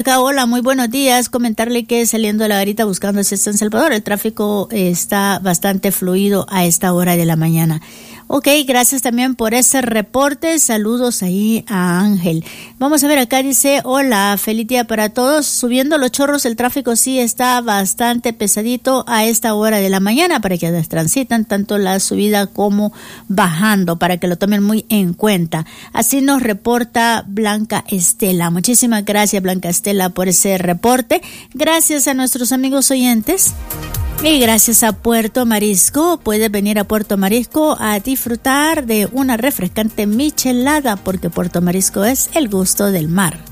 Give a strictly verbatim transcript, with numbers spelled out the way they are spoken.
Blanca, hola, muy buenos días. Comentarle que saliendo de la garita buscando hacia San Salvador, el tráfico está bastante fluido a esta hora de la mañana. Ok, gracias también por ese reporte. Saludos ahí a Ángel. Vamos a ver, acá dice, hola, feliz día para todos. Subiendo Los Chorros, el tráfico sí está bastante pesadito a esta hora de la mañana para quienes transitan tanto la subida como bajando, para que lo tomen muy en cuenta. Así nos reporta Blanca Estela. Muchísimas gracias, Blanca Estela, por ese reporte. Gracias a nuestros amigos oyentes. Y gracias a Puerto Marisco, puedes venir a Puerto Marisco a disfrutar de una refrescante michelada, porque Puerto Marisco es el gusto del mar.